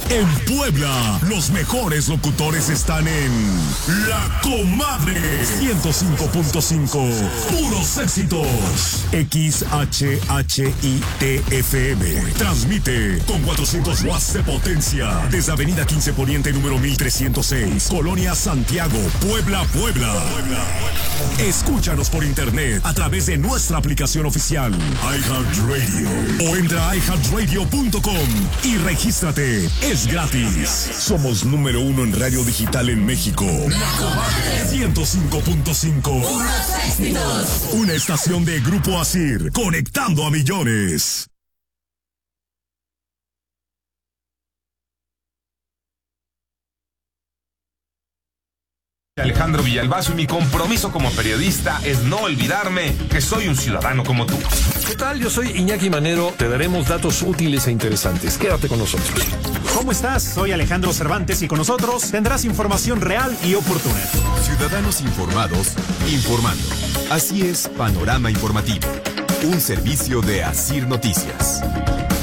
En Puebla, los mejores locutores están en La Comadre 105.5. Puros éxitos. XHHITFM. Transmite con 400 watts de potencia desde Avenida 15 Poniente número 1306, Colonia Santiago, Puebla, Puebla. Escúchanos por internet a través de nuestra aplicación oficial iHeartRadio o entra a iHeartRadio.com y regístrate. Es gratis. Somos número 1 en radio digital en México. La Comadre 105.5. Una estación de Grupo Asir, conectando a millones. Alejandro Villalbazo, y mi compromiso como periodista es no olvidarme que soy un ciudadano como tú. ¿Qué tal? Yo soy Iñaki Manero. Te daremos datos útiles e interesantes. Quédate con nosotros. ¿Cómo estás? Soy Alejandro Cervantes y con nosotros tendrás información real y oportuna. Ciudadanos informados, informando. Así es Panorama Informativo, un servicio de Asir Noticias.